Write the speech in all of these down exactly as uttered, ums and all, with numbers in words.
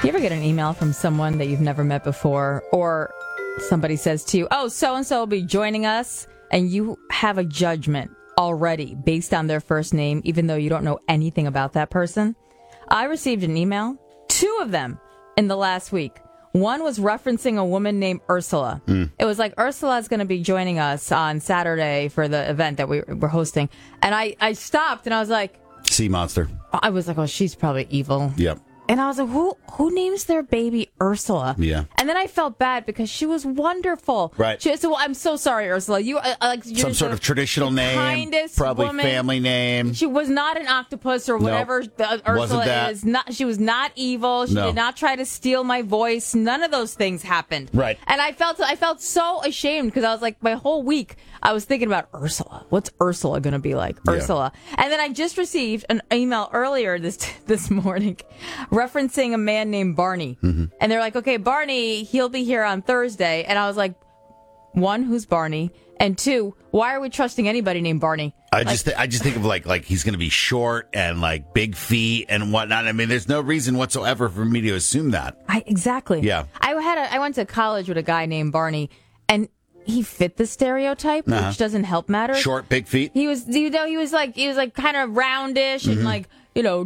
You ever get an email from someone that you've never met before, or somebody says to you, oh, so-and-so will be joining us, and you have a judgment already based on their first name, even though you don't know anything about that person? I received an email, two of them, in the last week. One was referencing a woman named Ursula. Mm. It was like, Ursula's going to be joining us on Saturday for the event that we were hosting. And I, I stopped, and I was like... Sea monster. I was like, oh, she's probably evil. Yep. And I was like, who who names their baby Ursula? Yeah. And then I felt bad because she was wonderful. Right. She said, well, I'm so sorry, Ursula. You uh, like you're Some sort the, of traditional the name. Kindest probably woman. Family name. She was not an octopus or whatever nope. the, Ursula Wasn't that. is. Not. She was not evil. She no. did not try to steal my voice. None of those things happened. Right. And I felt I felt so ashamed because I was like, my whole week I was thinking about Ursula. What's Ursula going to be like? Yeah. Ursula. And then I just received an email earlier this this morning referencing a man named Barney. Mm-hmm. And they're like, okay, Barney, he'll be here on Thursday. And I was like, one, who's Barney? And two, why are we trusting anybody named Barney? I like, just th- I just think of like like he's going to be short and like big feet and whatnot. I mean, there's no reason whatsoever for me to assume that. I exactly. Yeah. I had a, I went to college with a guy named Barney, and he fit the stereotype, uh-huh. which doesn't help matters. Short, big feet. He was, you know, he was like he was like kind of roundish mm-hmm. and like. You know,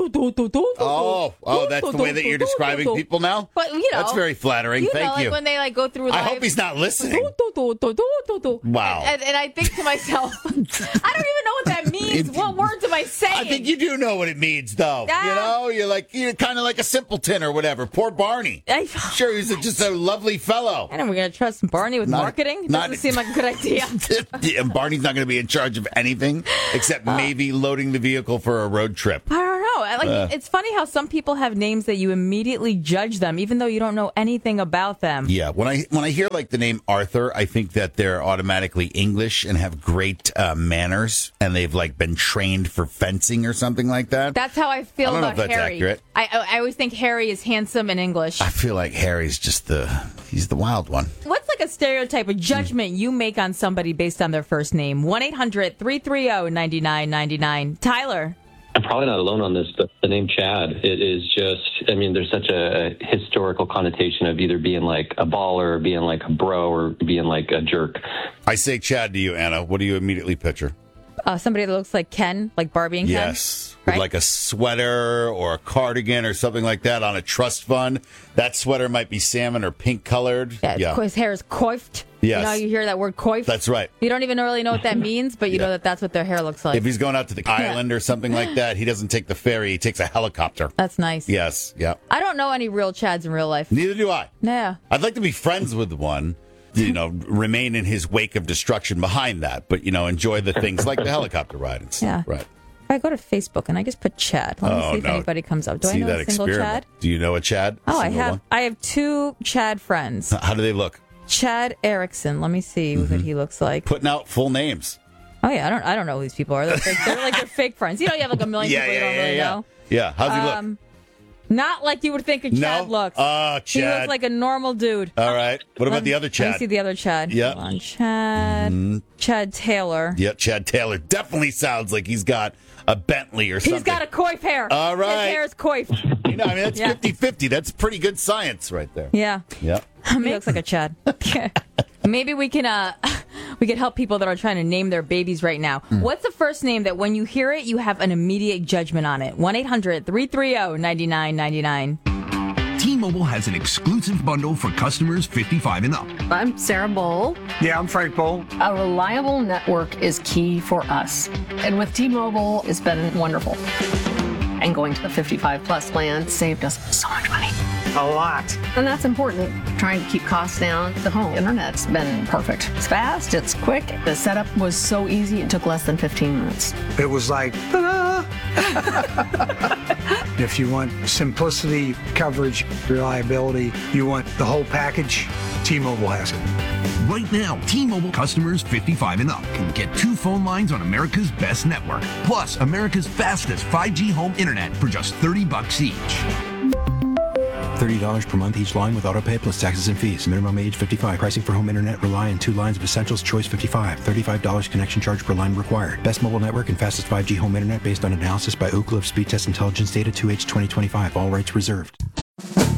oh, oh, that's the way that you're describing people now? But, you know, that's very flattering. You Thank know, like you. when they like go through life. I hope he's not listening. Wow. And, and I think to myself, I don't even know what that means. What words am I saying? I think you do know what it means, though. Ah. You know, you're like, you're kind of like a simpleton or whatever. Poor Barney. I, sure, he's a, just a lovely fellow. And are we going to trust Barney with not, marketing? It not, doesn't seem like a good idea. Yeah, Barney's not going to be in charge of anything except uh, maybe loading the vehicle for a road trip. I don't know. Like uh, it's funny how some people have names that you immediately judge them, even though you don't know anything about them. Yeah, when I when I hear like the name Arthur, I think that they're automatically English and have great uh, manners, and they've like been trained for fencing or something like that. That's how I feel I don't about know if that's Harry. Accurate. I I always think Harry is handsome and English. I feel like Harry's just the he's the wild one. What's like a stereotype, a judgment mm. you make on somebody based on their first name? one eight hundred three three zero nine nine nine nine. Tyler. I'm probably not alone on this, but the name Chad, it is just, I mean, there's such a historical connotation of either being like a baller or being like a bro or being like a jerk. I say Chad to you, Anna. What do you immediately picture? Uh, somebody that looks like Ken, like Barbie and Ken? Yes. Right? With like a sweater or a cardigan or something like that on a trust fund. That sweater might be salmon or pink colored. Yeah, yeah. His hair is coiffed. Yes. You know, you hear that word coiffed. That's right. You don't even really know what that means, but you yeah. know that that's what their hair looks like. If he's going out to the island or something like that, he doesn't take the ferry. He takes a helicopter. That's nice. Yes. Yeah. I don't know any real Chads in real life. Neither do I. Yeah. I'd like to be friends with one. You know, remain in his wake of destruction behind that, but, you know, enjoy the things like the helicopter ride and stuff. Yeah. Right. If I go to Facebook and I just put Chad, let me oh, see if no. anybody comes up. Do see I know that a single experiment. Chad? Do you know a Chad? Oh, a I have one? I have two Chad friends. How do they look? Chad Erickson. Let me see mm-hmm. what he looks like. Putting out full names. Oh, yeah. I don't I don't know who these people are. They're, fake, they're like they're fake friends. You know, you have like a million yeah, people yeah, you don't yeah, really yeah. know. Yeah. How's he um, look? Not like you would think a Chad no? looks. Oh, Chad. He looks like a normal dude. All right. What about let, the other Chad? Let me see the other Chad. Yeah. Hold on. Chad. Mm-hmm. Chad Taylor. Yeah, Chad Taylor. Definitely sounds like he's got a Bentley or something. He's got a coif hair. All right. His hair is coiffed. You know, I mean, that's fifty-fifty. Yeah. That's pretty good science right there. Yeah. Yeah. He looks like a Chad. Maybe we can uh, we can help people that are trying to name their babies right now. Mm. What's the first name that when you hear it, you have an immediate judgment on it? one eight hundred three three zero nine nine nine nine. T-Mobile has an exclusive bundle for customers fifty-five and up. I'm Sarah Bowl. Yeah, I'm Frank Bowl. A reliable network is key for us. And with T-Mobile, it's been wonderful. And going to the fifty-five plus plan saved us so much money. A lot. And that's important. Trying to keep costs down. The home internet's been perfect. It's fast, it's quick. The setup was so easy, it took less than fifteen minutes. It was like, ta-da! If you want simplicity, coverage, reliability, you want the whole package, T-Mobile has it. Right now, T-Mobile customers fifty-five and up can get two phone lines on America's best network, plus America's fastest five G home internet for just thirty bucks each. thirty dollars per month each line with autopay plus taxes and fees. Minimum age fifty-five. Pricing for home internet rely on two lines of Essentials Choice fifty-five. thirty-five dollars connection charge per line required. Best mobile network and fastest five G home internet based on analysis by Ookla of Speed Test Intelligence Data two H twenty twenty-five. All rights reserved.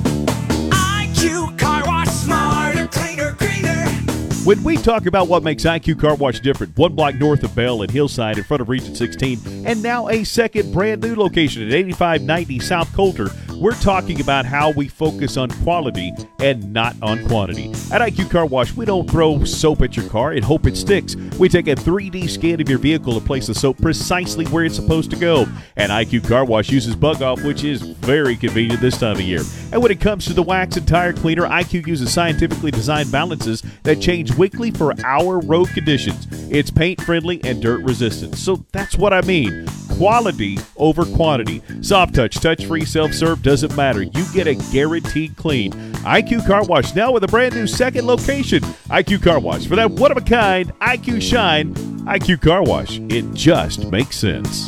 Q Car Wash, smarter, cleaner, greener. When we talk about what makes I Q Car Wash different, one block north of Bell and Hillside in front of Region sixteen, and now a second brand new location at eighty-five ninety South Coulter, we're talking about how we focus on quality and not on quantity. At I Q Car Wash, we don't throw soap at your car and hope it sticks. We take a three D scan of your vehicle and place the soap precisely where it's supposed to go. And I Q Car Wash uses Bug Off, which is very convenient this time of year. And when it comes to the wax and tire cleaner, I Q uses scientifically designed balances that change weekly for our road conditions. It's paint friendly and dirt resistant. So that's what I mean. Quality over quantity. Soft touch, touch free, self serve, doesn't matter. You get a guaranteed clean. I Q Car Wash now with a brand new second location. I Q Car Wash for that one of a kind I Q shine. I Q Car Wash. It just makes sense.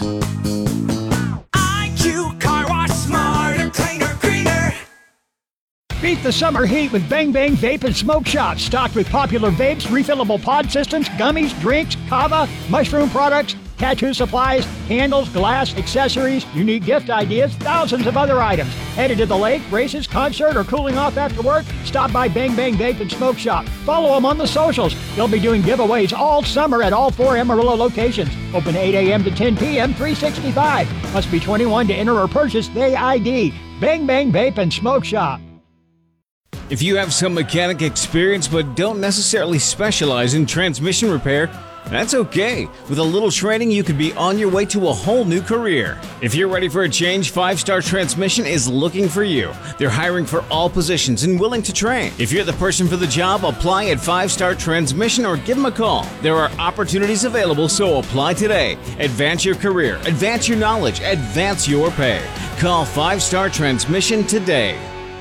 I Q Car Wash, smarter, cleaner, greener. Beat the summer heat with Bang Bang Vape and Smoke Shop. Stocked with popular vapes, refillable pod systems, gummies, drinks, kava, mushroom products, tattoo supplies, candles, glass, accessories, unique gift ideas, thousands of other items. Headed to the lake, races, concert, or cooling off after work? Stop by Bang Bang Vape and Smoke Shop. Follow them on the socials. They'll be doing giveaways all summer at all four Amarillo locations. Open eight a.m. to ten p.m., three sixty-five. Must be twenty-one to enter or purchase the I D. Bang Bang Vape and Smoke Shop. If you have some mechanic experience but don't necessarily specialize in transmission repair, that's okay. With a little training, you could be on your way to a whole new career. If you're ready for a change, Five Star Transmission is looking for you. They're hiring for all positions and willing to train. If you're the person for the job, apply at Five Star Transmission or give them a call. There are opportunities available, so apply today. Advance your career, advance your knowledge, advance your pay. Call Five Star Transmission today.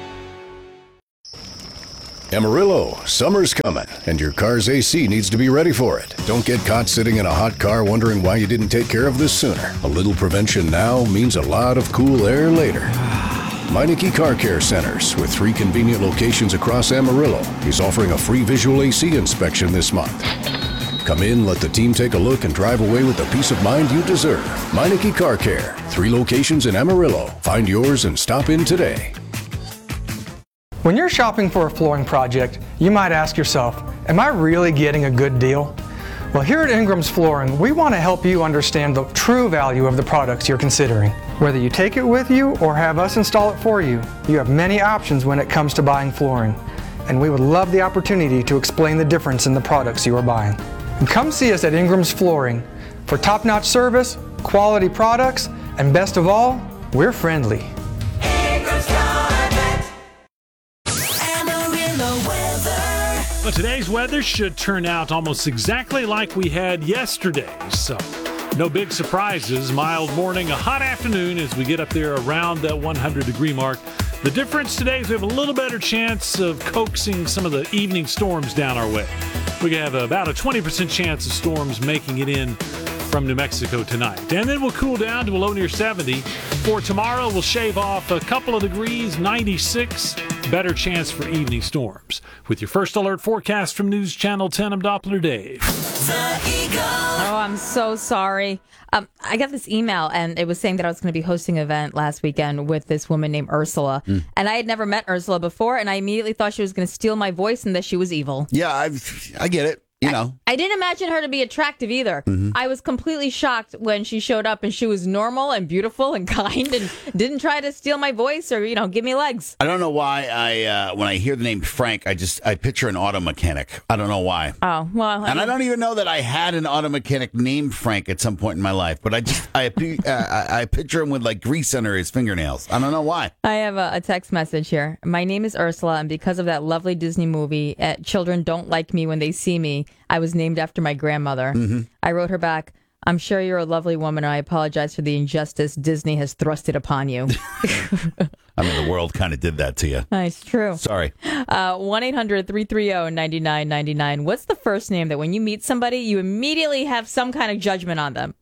Amarillo, summer's coming, and your car's A C needs to be ready for it. Don't get caught sitting in a hot car wondering why you didn't take care of this sooner. A little prevention now means a lot of cool air later. Meineke Car Care Centers, with three convenient locations across Amarillo, is offering a free visual A C inspection this month. Come in, let the team take a look, and drive away with the peace of mind you deserve. Meineke Car Care, three locations in Amarillo. Find yours and stop in today. When you're shopping for a flooring project, you might ask yourself, am I really getting a good deal? Well, here at Ingram's Flooring, we want to help you understand the true value of the products you're considering. Whether you take it with you or have us install it for you, you have many options when it comes to buying flooring. And we would love the opportunity to explain the difference in the products you are buying. And come see us at Ingram's Flooring for top-notch service, quality products, and best of all, we're friendly. Well, today's weather should turn out almost exactly like we had yesterday, so no big surprises. Mild morning, a hot afternoon as we get up there around that one hundred degree mark. The difference today is we have a little better chance of coaxing some of the evening storms down our way. We have about a twenty percent chance of storms making it in from New Mexico tonight. And then we'll cool down to a low near seventy. For tomorrow, we'll shave off a couple of degrees, ninety-six. Better chance for evening storms. With your first alert forecast from News Channel ten, I'm Doppler Dave. Oh, I'm so sorry. Um, I got this email, and it was saying that I was going to be hosting an event last weekend with this woman named Ursula. Mm. And I had never met Ursula before, and I immediately thought she was going to steal my voice and that she was evil. Yeah, I've, I get it. You know, I, I didn't imagine her to be attractive either. Mm-hmm. I was completely shocked when she showed up and she was normal and beautiful and kind and didn't try to steal my voice or, you know, give me legs. I don't know why I, uh, when I hear the name Frank, I just, I picture an auto mechanic. I don't know why. Oh, well. I and mean, I don't even know that I had an auto mechanic named Frank at some point in my life, but I just, I, uh, I, I picture him with like grease under his fingernails. I don't know why. I have a, a text message here. My name is Ursula, and because of that lovely Disney movie, uh, Children Don't Like Me When They See Me, I was named after my grandmother. Mm-hmm. I wrote her back, I'm sure you're a lovely woman, and I apologize for the injustice Disney has thrusted upon you. I mean, the world kind of did that to you. It's true. Sorry. Uh, one eight hundred three three zero nine nine nine nine. What's the first name that when you meet somebody, you immediately have some kind of judgment on them?